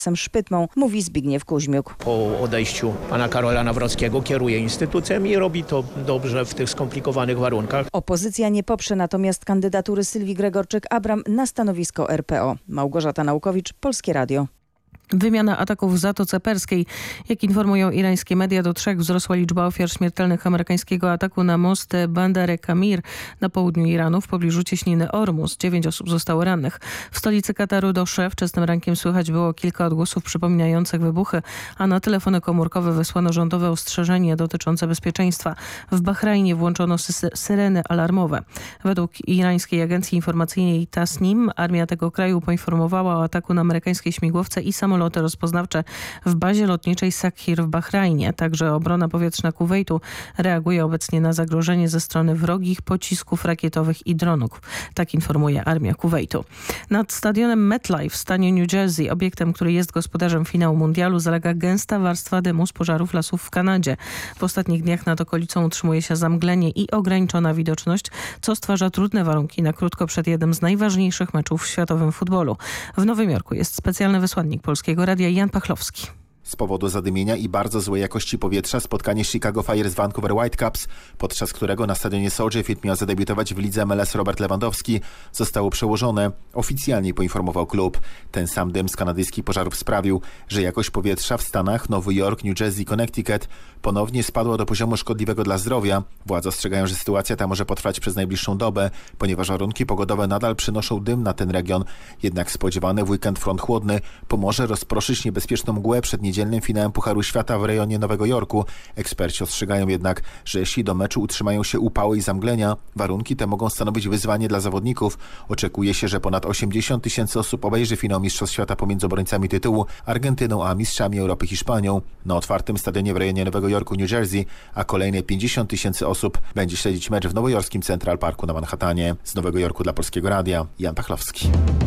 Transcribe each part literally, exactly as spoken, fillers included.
Szpytmą, mówi Zbigniew Kuźmiuk. Po odejściu pana Karola Nawrockiego kieruje instytucją i robi to dobrze w tych skomplikowanych warunkach. Opozycja nie poprze natomiast kandydatury Sylwii Gregorczyk-Abram na stanowisko R P O. Małgorzata Naukowicz, Polskie Radio. Wymiana ataków w Zatoce Perskiej. Jak informują irańskie media, do trzech wzrosła liczba ofiar śmiertelnych amerykańskiego ataku na most Bandar Kamir na południu Iranu w pobliżu cieśniny Ormus. Dziewięć osób zostało rannych. W stolicy Kataru Dosze wczesnym rankiem słychać było kilka odgłosów przypominających wybuchy, a na telefony komórkowe wysłano rządowe ostrzeżenie dotyczące bezpieczeństwa. W Bahrajnie włączono sy syreny alarmowe. Według irańskiej agencji informacyjnej Tasnim armia tego kraju poinformowała o ataku na amerykańskie śmigłowce i samoloty rozpoznawcze w bazie lotniczej Sakhir w Bahrajnie. Także obrona powietrzna Kuwejtu reaguje obecnie na zagrożenie ze strony wrogich pocisków rakietowych i dronów. Tak informuje armia Kuwejtu. Nad stadionem MetLife w stanie New Jersey, obiektem, który jest gospodarzem finału mundialu, zalega gęsta warstwa dymu z pożarów lasów w Kanadzie. W ostatnich dniach nad okolicą utrzymuje się zamglenie i ograniczona widoczność, co stwarza trudne warunki na krótko przed jednym z najważniejszych meczów w światowym futbolu. W Nowym Jorku jest specjalny wysłannik Polskiego Radia Jan Pachlowski. Z powodu zadymienia i bardzo złej jakości powietrza spotkanie Chicago Fire z Vancouver Whitecaps, podczas którego na stadionie Soldier Field miał zadebiutować w lidze M L S Robert Lewandowski, zostało przełożone. Oficjalnie poinformował klub. Ten sam dym z kanadyjskich pożarów sprawił, że jakość powietrza w Stanach, Nowy Jork, New Jersey i Connecticut ponownie spadła do poziomu szkodliwego dla zdrowia. Władze ostrzegają, że sytuacja ta może potrwać przez najbliższą dobę, ponieważ warunki pogodowe nadal przynoszą dym na ten region. Jednak spodziewany w weekend front chłodny pomoże rozproszyć niebezpieczną mgłę przed niedzielnym finałem Pucharu Świata w rejonie Nowego Jorku. Eksperci ostrzegają jednak, że jeśli do meczu utrzymają się upały i zamglenia, warunki te mogą stanowić wyzwanie dla zawodników. Oczekuje się, że ponad osiemdziesiąt tysięcy osób obejrzy finał Mistrzostw Świata pomiędzy obrońcami tytułu Argentyną a mistrzami Europy Hiszpanią na otwartym stadionie w rejonie Nowego Jorku, New Jersey, a kolejne pięćdziesiąt tysięcy osób będzie śledzić mecz w nowojorskim Central Parku na Manhattanie. Z Nowego Jorku dla Polskiego Radia Jan Pachlowski.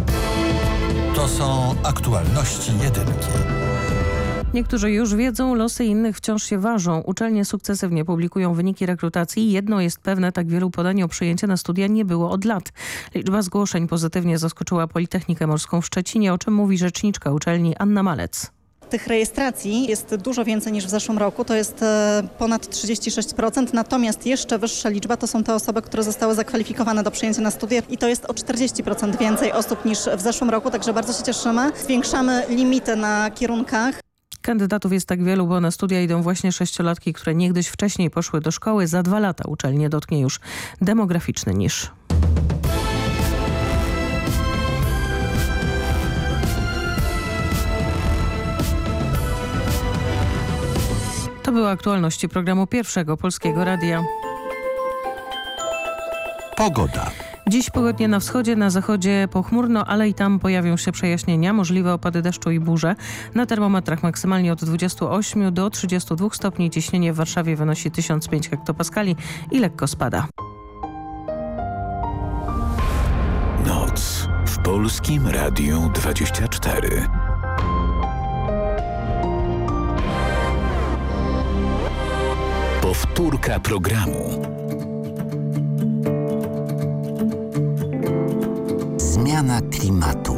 To są aktualności jedynki. Niektórzy już wiedzą, losy innych wciąż się ważą. Uczelnie sukcesywnie publikują wyniki rekrutacji. Jedno jest pewne, tak wielu podań o przyjęcie na studia nie było od lat. Liczba zgłoszeń pozytywnie zaskoczyła Politechnikę Morską w Szczecinie, o czym mówi rzeczniczka uczelni Anna Malec. Tych rejestracji jest dużo więcej niż w zeszłym roku, to jest ponad trzydzieści sześć procent, natomiast jeszcze wyższa liczba to są te osoby, które zostały zakwalifikowane do przyjęcia na studia i to jest o czterdzieści procent więcej osób niż w zeszłym roku, także bardzo się cieszymy. Zwiększamy limity na kierunkach. Kandydatów jest tak wielu, bo na studia idą właśnie sześciolatki, które niegdyś wcześniej poszły do szkoły. Za dwa lata uczelnię dotknie już demograficzny niż. To były aktualności programu Pierwszego Polskiego Radia. Pogoda. Dziś pogodnie na wschodzie, na zachodzie pochmurno, ale i tam pojawią się przejaśnienia, możliwe opady deszczu i burze. Na termometrach maksymalnie od dwudziestu ośmiu do trzydziestu dwóch stopni. Ciśnienie w Warszawie wynosi tysiąc pięć hektopaskali i lekko spada. Noc w Polskim Radiu dwadzieścia cztery. Powtórka programu. Zmiana klimatu.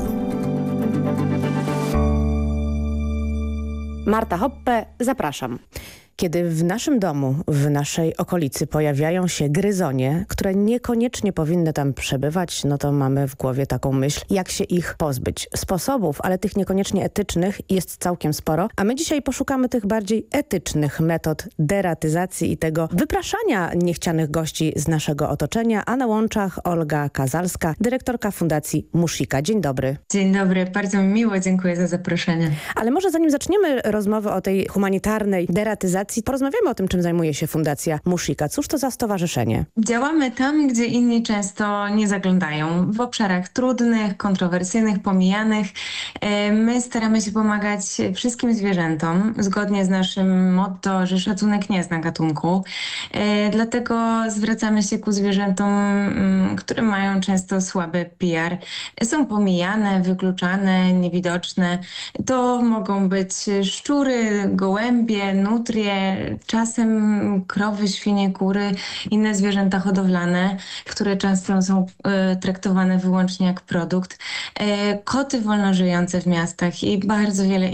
Marta Hoppe, zapraszam. Kiedy w naszym domu, w naszej okolicy pojawiają się gryzonie, które niekoniecznie powinny tam przebywać, no to mamy w głowie taką myśl, jak się ich pozbyć. Sposobów, ale tych niekoniecznie etycznych jest całkiem sporo, a my dzisiaj poszukamy tych bardziej etycznych metod deratyzacji i tego wypraszania niechcianych gości z naszego otoczenia, a na łączach Olga Kazalska, dyrektorka Fundacji Mushika. Dzień dobry. Dzień dobry, bardzo mi miło, dziękuję za zaproszenie. Ale może zanim zaczniemy rozmowę o tej humanitarnej deratyzacji, porozmawiamy o tym, czym zajmuje się Fundacja Mushika. Cóż to za stowarzyszenie? Działamy tam, gdzie inni często nie zaglądają. W obszarach trudnych, kontrowersyjnych, pomijanych. My staramy się pomagać wszystkim zwierzętom, zgodnie z naszym motto, że szacunek nie zna gatunku. Dlatego zwracamy się ku zwierzętom, które mają często słaby P R. Są pomijane, wykluczane, niewidoczne. To mogą być szczury, gołębie, nutrie, czasem krowy, świnie, kury, inne zwierzęta hodowlane, które często są y, traktowane wyłącznie jak produkt. Y, koty wolnożyjące w miastach i bardzo wiele